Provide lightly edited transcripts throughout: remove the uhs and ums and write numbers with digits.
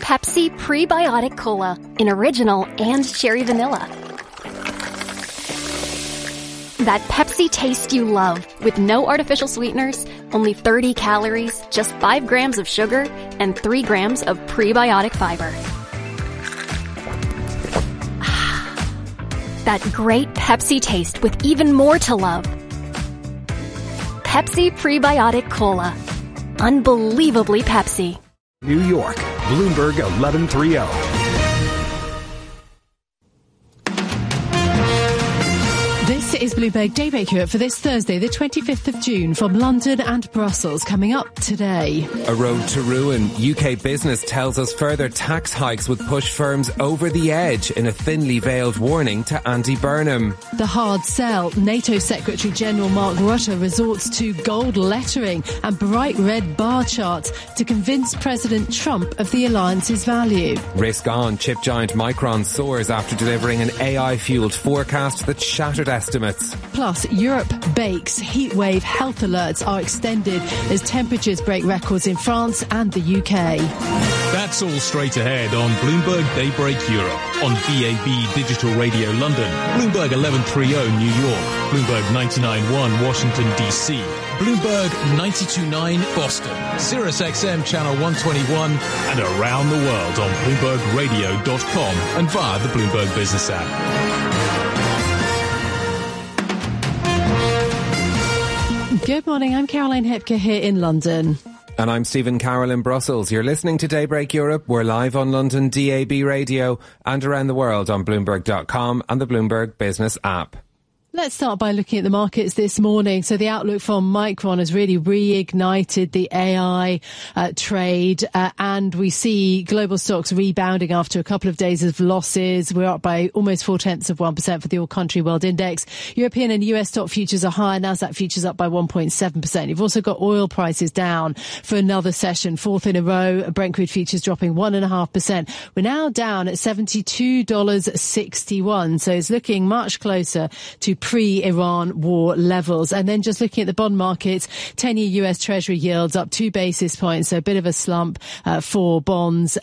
Pepsi Prebiotic Cola in original and cherry vanilla. That Pepsi taste you love, with no artificial sweeteners, only 30 calories, just 5 grams of sugar, and 3 grams of prebiotic fiber. That great Pepsi taste with even more to love. Pepsi Prebiotic Cola. Unbelievably Pepsi. New York, Bloomberg 1130. This is Bloomberg Daybreak Europe for this Thursday, the 25th of June, from London and Brussels. Coming up today. A road to ruin. UK Business tells us further tax hikes would push firms over the edge in a thinly veiled warning to Andy Burnham. The hard sell. NATO Secretary General Mark Rutte resorts to gold lettering and bright red bar charts to convince President Trump of the alliance's value. Risk on. Chip giant Micron soars after delivering an AI-fueled forecast that shattered estimates. Plus, Europe bakes. Heatwave health alerts are extended as temperatures break records in France and the UK. That's all straight ahead on Bloomberg Daybreak Europe, on DAB Digital Radio London, Bloomberg 1130 New York, Bloomberg 99.1 Washington DC, Bloomberg 92.9 Boston, Sirius XM Channel 121, and around the world on BloombergRadio.com and via the Bloomberg Business app. Good morning, I'm Caroline Hepker here in London. And I'm Stephen Carroll in Brussels. You're listening to Daybreak Europe. We're live on London DAB radio and around the world on Bloomberg.com and the Bloomberg Business app. Let's start by looking at the markets this morning. So the outlook from Micron has really reignited the AI trade, and we see global stocks rebounding after a couple of days of losses. We're up by almost 0.4% for the All Country World Index. European and US stock futures are higher. Nasdaq futures up by 1.7%. You've also got oil prices down for another session, fourth in a row. Brent crude futures dropping 1.5%. We're now down at $72.61. So it's looking much closer to pre-Iran war levels. And then just looking at the bond markets, 10-year US Treasury yields up 2 basis points, so a bit of a slump for bonds,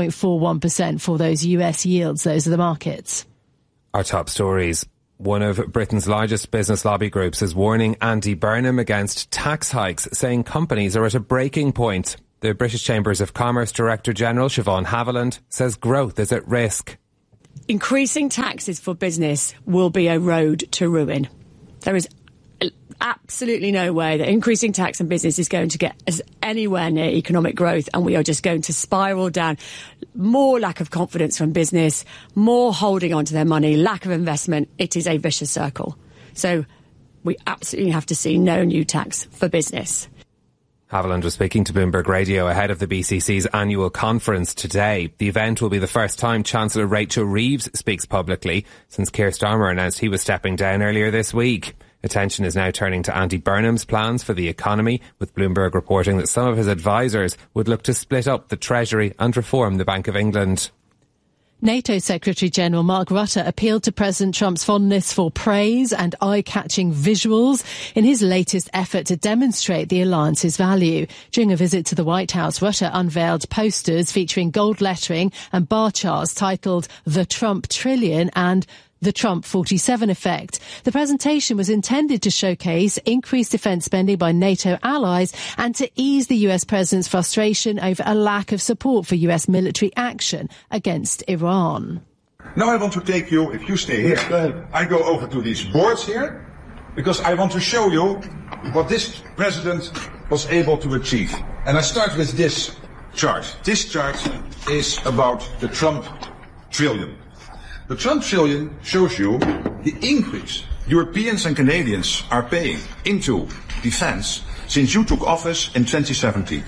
4.41% for those US yields. Those are the markets. Our top stories. One of Britain's largest business lobby groups is warning Andy Burnham against tax hikes, saying companies are at a breaking point. The British Chambers of Commerce Director General, Siobhan Haviland, says growth is at risk. Increasing taxes for business will be a road to ruin. There is absolutely no way that increasing tax on business is going to get us anywhere near economic growth, and we are just going to spiral down. More lack of confidence from business, more holding on to their money, lack of investment. It is a vicious circle. So we absolutely have to see no new tax for business. Haviland was speaking to Bloomberg Radio ahead of the BCC's annual conference today. The event will be the first time Chancellor Rachel Reeves speaks publicly since Keir Starmer announced he was stepping down earlier this week. Attention is now turning to Andy Burnham's plans for the economy, with Bloomberg reporting that some of his advisers would look to split up the Treasury and reform the Bank of England. NATO Secretary General Mark Rutte appealed to President Trump's fondness for praise and eye-catching visuals in his latest effort to demonstrate the alliance's value. During a visit to the White House, Rutte unveiled posters featuring gold lettering and bar charts titled The Trump Trillion and The Trump 47 Effect. The presentation was intended to showcase increased defence spending by NATO allies and to ease the US president's frustration over a lack of support for US military action against Iran. Now I want to take you, if you stay here, I go over to these boards here, because I want to show you what this president was able to achieve. And I start with this chart. This chart is about the Trump trillion. The Trump trillion shows you the increase Europeans and Canadians are paying into defence since you took office in 2017.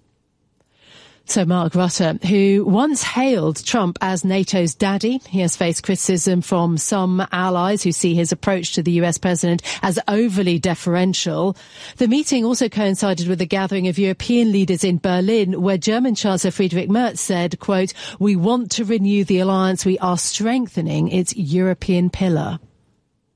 So Mark Rutte, who once hailed Trump as NATO's daddy, he has faced criticism from some allies who see his approach to the US president as overly deferential. The meeting also coincided with a gathering of European leaders in Berlin, where German Chancellor Friedrich Merz said, quote, "We want to renew the alliance. We are strengthening its European pillar."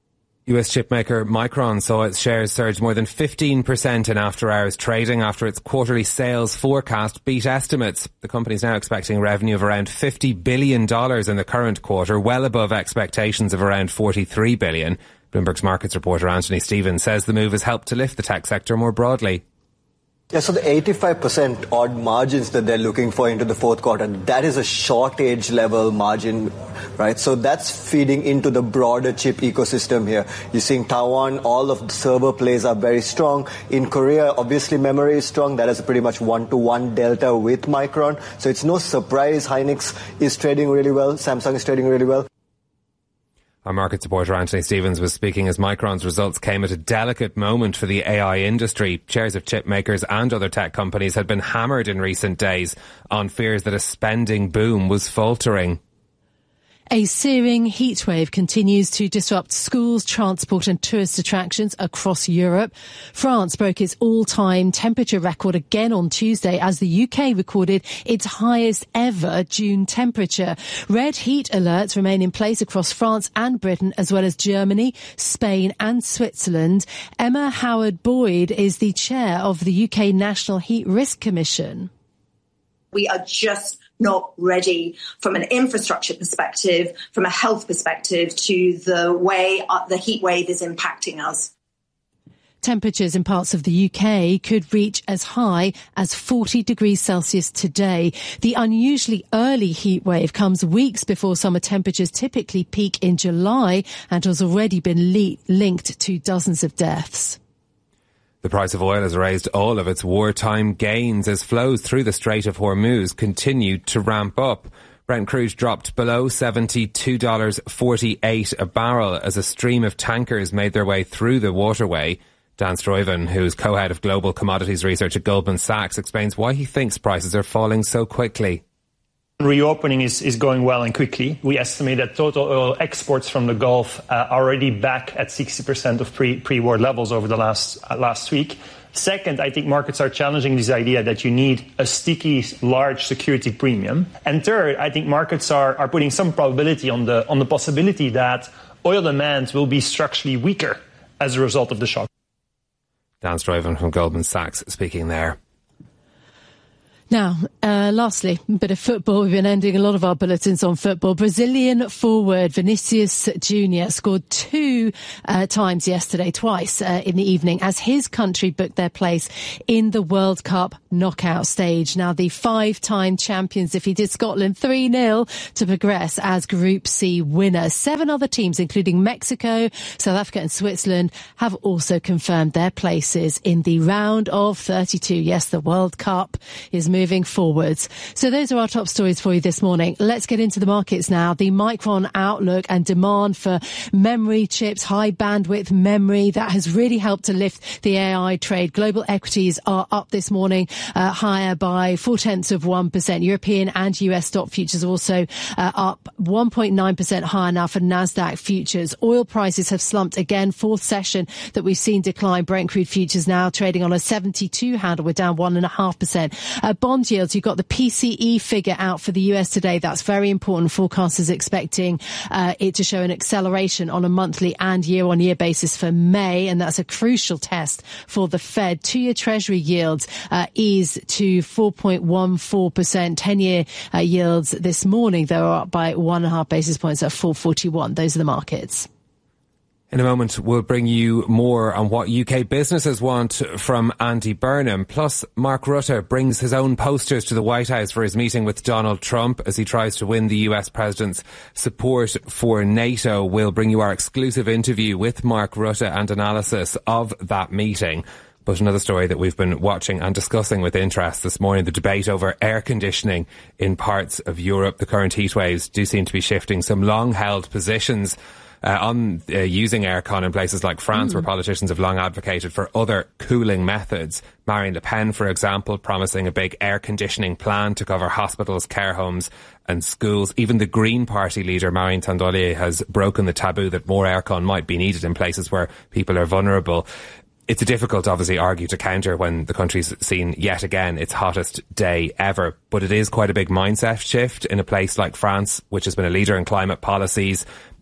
US chipmaker Micron saw its shares surge more than 15% in after-hours trading after its quarterly sales forecast beat estimates. The company is now expecting revenue of around $50 billion in the current quarter, well above expectations of around $43 billion. Bloomberg's markets reporter Anthony Stevens says the move has helped to lift the tech sector more broadly. Yeah, so the 85% odd margins that they're looking for into the fourth quarter, that is a shortage level margin, right? So that's feeding into the broader chip ecosystem here. You're seeing Taiwan, all of the server plays are very strong. In Korea, obviously memory is strong. That is a pretty much 1-to-1 delta with Micron. So it's no surprise Hynix is trading really well. Samsung is trading really well. Our market supporter Anthony Stevens was speaking as Micron's results came at a delicate moment for the AI industry. Shares of chip makers and other tech companies had been hammered in recent days on fears that a spending boom was faltering. A searing heatwave continues to disrupt schools, transport and tourist attractions across Europe. France broke its all-time temperature record again on Tuesday as the UK recorded its highest ever June temperature. Red heat alerts remain in place across France and Britain, as well as Germany, Spain and Switzerland. Emma Howard-Boyd is the chair of the UK National Heat Risk Commission. We are just not ready from an infrastructure perspective, from a health perspective, to the way the heat wave is impacting us. Temperatures in parts of the UK could reach as high as 40 degrees Celsius today. The unusually early heat wave comes weeks before summer temperatures typically peak in July and has already been linked to dozens of deaths. The price of oil has raised all of its wartime gains as flows through the Strait of Hormuz continued to ramp up. Brent crude dropped below $72.48 a barrel as a stream of tankers made their way through the waterway. Dan Stuyven, who's co-head of global commodities research at Goldman Sachs, explains why he thinks prices are falling so quickly. Reopening is going well and quickly. We estimate that total oil exports from the Gulf are already back at 60% of pre-war levels over the last week. Second, I think markets are challenging this idea that you need a sticky, large security premium. And third, I think markets are putting some probability on the possibility that oil demand will be structurally weaker as a result of the shock. Dan Stuyven from Goldman Sachs speaking there. Now, lastly, a bit of football. We've been ending a lot of our bulletins on football. Brazilian forward Vinicius Junior scored two times yesterday, twice in the evening, as his country booked their place in the World Cup knockout stage. Now, the five-time champions defeated Scotland 3-0 to progress as Group C winners. 7 other teams, including Mexico, South Africa and Switzerland, have also confirmed their places in the round of 32. Yes, the World Cup is moving forwards. So those are our top stories for you this morning. Let's get into the markets now. The Micron outlook and demand for memory chips, high bandwidth memory, that has really helped to lift the AI trade. Global equities are up this morning, higher by 0.4%. European and US stock futures also up 1.9% higher now for Nasdaq futures. Oil prices have slumped again, fourth session that we've seen decline. Brent crude futures now trading on a 72 handle. We're down 1.5%. Bond yields, you've got the PCE figure out for the US today. That's very important. Forecasters expecting it to show an acceleration on a monthly and year-on-year basis for May, and that's a crucial test for the Fed. 2-year Treasury yields ease to 4.14%. 10-year yields this morning, though, are up by 1.5 basis points at 4.41. Those are the markets. In a moment, we'll bring you more on what UK businesses want from Andy Burnham. Plus, Mark Rutte brings his own posters to the White House for his meeting with Donald Trump as he tries to win the US president's support for NATO. We'll bring you our exclusive interview with Mark Rutte and analysis of that meeting. But another story that we've been watching and discussing with interest this morning, the debate over air conditioning in parts of Europe. The current heat waves do seem to be shifting some long-held positions on using aircon in places like France, where politicians have long advocated for other cooling methods. Marine Le Pen, for example, promising a big air conditioning plan to cover hospitals, care homes and schools. Even the Green Party leader, Marine Tondelier, has broken the taboo that more aircon might be needed in places where people are vulnerable. It's a difficult, obviously, argue to counter when the country's seen yet again its hottest day ever. But it is quite a big mindset shift in a place like France, which has been a leader in climate policies.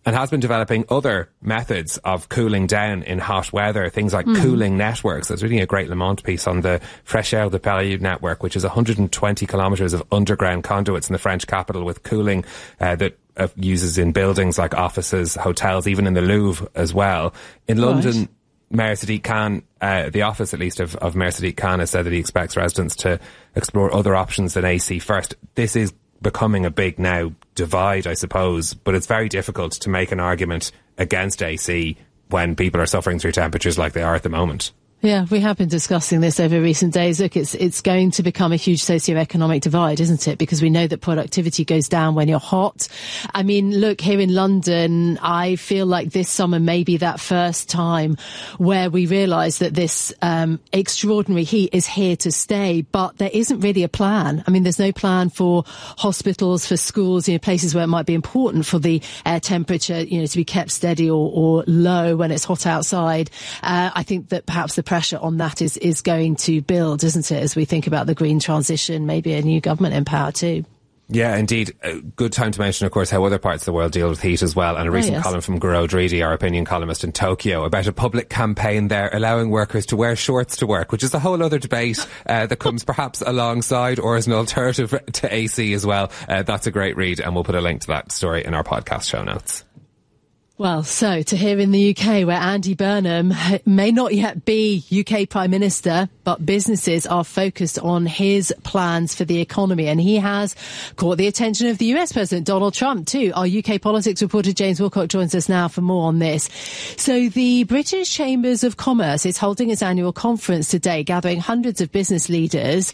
and has been developing other methods of cooling down in hot weather, things like cooling networks. I was reading a great Le Monde piece on the Frécheur de Paris network, which is 120 kilometres of underground conduits in the French capital with cooling that uses in buildings like offices, hotels, even in the Louvre as well. In London, Mayor Sadiq Khan, the office at least of Mayor Sadiq Khan, has said that he expects residents to explore other options than AC first. This is becoming a big now divide, I suppose, but it's very difficult to make an argument against AC when people are suffering through temperatures like they are at the moment. Yeah, we have been discussing this over recent days. Look, it's going to become a huge socioeconomic divide, isn't it? Because we know that productivity goes down when you're hot. I mean, look, here in London, I feel like this summer may be that first time where we realise that this extraordinary heat is here to stay, but there isn't really a plan. I mean, there's no plan for hospitals, for schools, places where it might be important for the air temperature, to be kept steady or low when it's hot outside. I think that perhaps the pressure on that is going to build, isn't it, as we think about the green transition, maybe a new government in power too. Yeah, indeed. A good time to mention, of course, how other parts of the world deal with heat as well. And a recent column from Guro Dridi, our opinion columnist in Tokyo, about a public campaign there allowing workers to wear shorts to work, which is a whole other debate that comes perhaps alongside or as an alternative to AC as well. That's a great read, and we'll put a link to that story in our podcast show notes. Well, so to here in the UK, where Andy Burnham may not yet be UK Prime Minister, but businesses are focused on his plans for the economy. And he has caught the attention of the US President Donald Trump too. Our UK politics reporter James Wilcock joins us now for more on this. So the British Chambers of Commerce is holding its annual conference today, gathering hundreds of business leaders.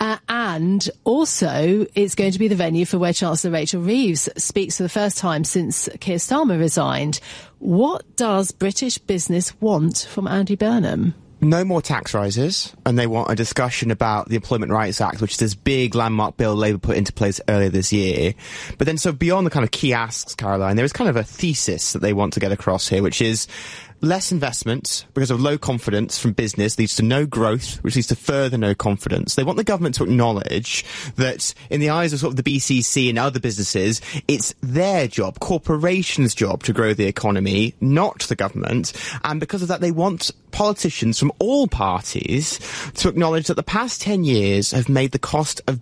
And also it's going to be the venue for where Chancellor Rachel Reeves speaks for the first time since Keir Starmer resigned. What does British business want from Andy Burnham? No more tax rises, and they want a discussion about the Employment Rights Act, which is this big landmark bill Labour put into place earlier this year. But then, so beyond the kind of key asks, Caroline, there is kind of a thesis that they want to get across here, which is less investment because of low confidence from business leads to no growth, which leads to further no confidence. They want the government to acknowledge that in the eyes of sort of the BCC and other businesses, it's their job, corporations' job to grow the economy, not the government. And because of that, they want politicians from all parties to acknowledge that the past 10 years have made the cost of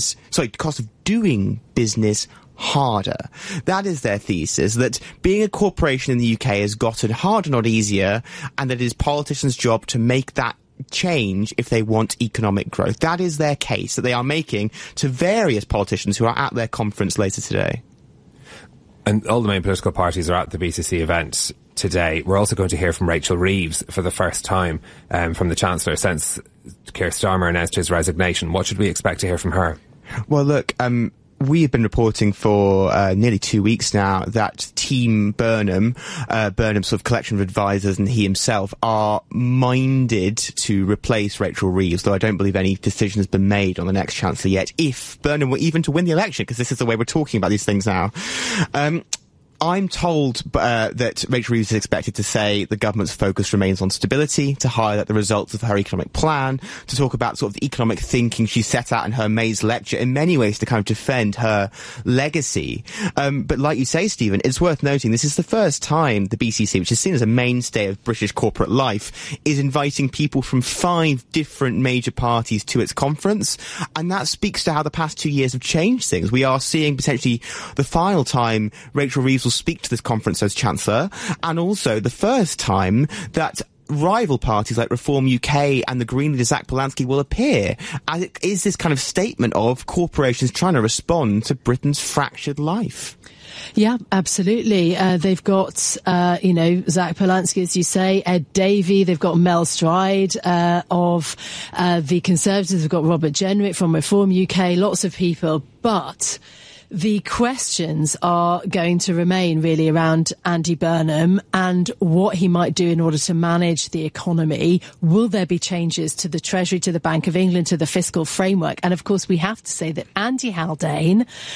doing business harder. That is their thesis, that being a corporation in the UK has gotten harder, not easier, and that it is politicians' job to make that change if they want economic growth. That is their case that they are making to various politicians who are at their conference later today. And all the main political parties are at the BCC event today. We're also going to hear from Rachel Reeves for the first time from the Chancellor since Keir Starmer announced his resignation. What should we expect to hear from her? Well, look, we have been reporting for nearly 2 weeks now that Team Burnham, Burnham's sort of collection of advisors and he himself, are minded to replace Rachel Reeves, though I don't believe any decision has been made on the next Chancellor yet, if Burnham were even to win the election, because this is the way we're talking about these things now. I'm told that Rachel Reeves is expected to say the government's focus remains on stability, to highlight the results of her economic plan, to talk about sort of the economic thinking she set out in her May's lecture, in many ways to kind of defend her legacy. But like you say, Stephen, it's worth noting this is the first time the BCC, which is seen as a mainstay of British corporate life, is inviting people from 5 different major parties to its conference. And that speaks to how the past 2 years have changed things. We are seeing potentially the final time Rachel Reeves will speak to this conference as Chancellor, and also the first time that rival parties like Reform UK and the Green leader Zach Polanski will appear, as it is this kind of statement of corporations trying to respond to Britain's fractured life. Yeah, absolutely. They've got, Zach Polanski, as you say, Ed Davey. They've got Mel Stride of the Conservatives. They've got Robert Jenrick from Reform UK, lots of people. But the questions are going to remain really around Andy Burnham and what he might do in order to manage the economy. Will there be changes to the Treasury, to the Bank of England, to the fiscal framework? And of course, we have to say that Andy Haldane,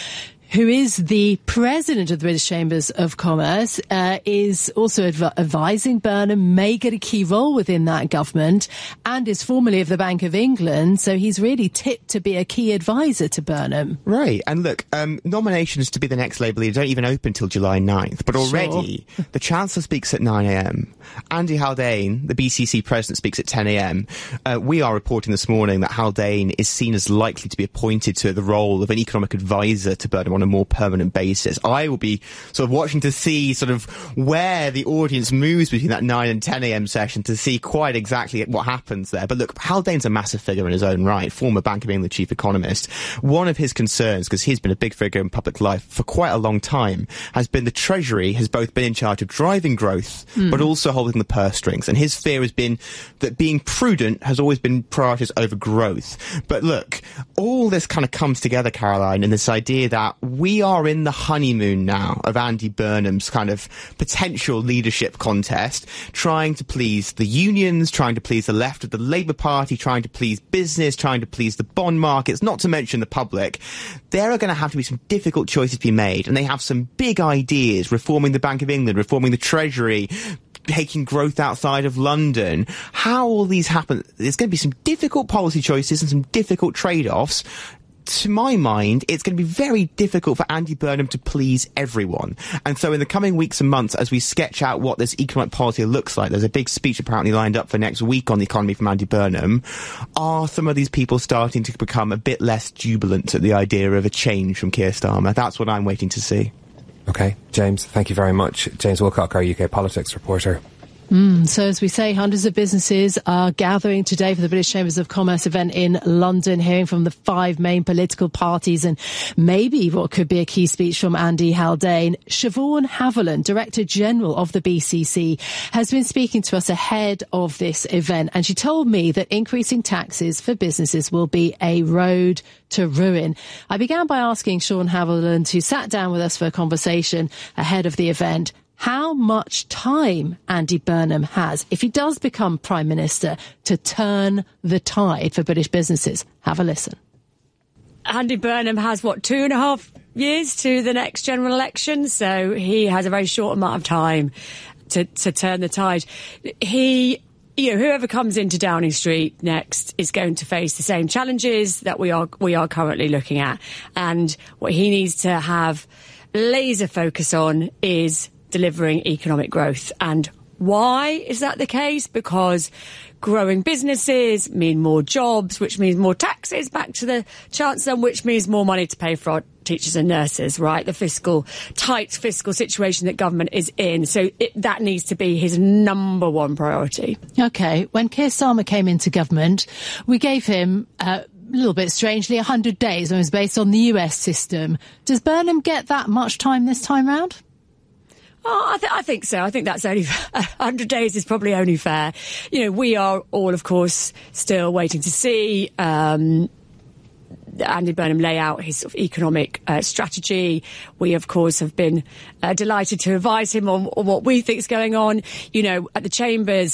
who is the president of the British Chambers of Commerce, is also advising Burnham, may get a key role within that government, and is formerly of the Bank of England, so he's really tipped to be a key advisor to Burnham. Right, and look, nominations to be the next Labour leader don't even open till July 9th, but already the Chancellor speaks at 9am, Andy Haldane, the BCC president, speaks at 10am. We are reporting this morning that Haldane is seen as likely to be appointed to the role of an economic advisor to Burnham on a more permanent basis. I will be sort of watching to see sort of where the audience moves between that 9 and 10 a.m. session to see quite exactly what happens there. But look, Haldane's a massive figure in his own right, former Bank of England chief economist. One of his concerns, because he's been a big figure in public life for quite a long time, has been the Treasury has both been in charge of driving growth, but also holding the purse strings. And his fear has been that being prudent has always been priorities over growth. But look, all this kind of comes together, Caroline, in this idea that we are in the honeymoon now of Andy Burnham's kind of potential leadership contest, trying to please the unions, trying to please the left of the Labour Party, trying to please business, trying to please the bond markets, not to mention the public. There are going to have to be some difficult choices to be made, and they have some big ideas, reforming the Bank of England, reforming the Treasury, taking growth outside of London. How will these happen? There's going to be some difficult policy choices and some difficult trade-offs. To my mind, it's going to be very difficult for Andy Burnham to please everyone. And so in the coming weeks and months, as we sketch out what this economic policy looks like, there's a big speech apparently lined up for next week on the economy from Andy Burnham. Are some of these people starting to become a bit less jubilant at the idea of a change from Keir Starmer? That's what I'm waiting to see. OK, James, thank you very much. James Wilcock, our UK politics reporter. So as we say, hundreds of businesses are gathering today for the British Chambers of Commerce event in London, hearing from the 5 main political parties and maybe what could be a key speech from Andy Haldane. Siobhan Haviland, Director General of the BCC, has been speaking to us ahead of this event, and she told me that increasing taxes for businesses will be a road to ruin. I began by asking Siobhan Haviland, who sat down with us for a conversation ahead of the event, how much time Andy Burnham has, if he does become Prime Minister, to turn the tide for British businesses. Have a listen. Andy Burnham has, 2.5 years to the next general election, so he has a very short amount of time to turn the tide. Whoever comes into Downing Street next is going to face the same challenges that we are currently looking at. And what he needs to have laser focus on is delivering economic growth. And why is that the case? Because growing businesses mean more jobs, which means more taxes back to the Chancellor, which means more money to pay for our teachers and nurses, right? The tight fiscal situation that government is in. So that needs to be his number one priority. OK, when Keir Starmer came into government, we gave him a little bit strangely 100 days, and it was based on the US system. Does Burnham get that much time this time round? Oh, I think so. I think that's only 100 days is probably only fair. We are all, of course, still waiting to see Andy Burnham lay out his sort of economic strategy. We, of course, have been delighted to advise him on what we think is going on. At the Chambers,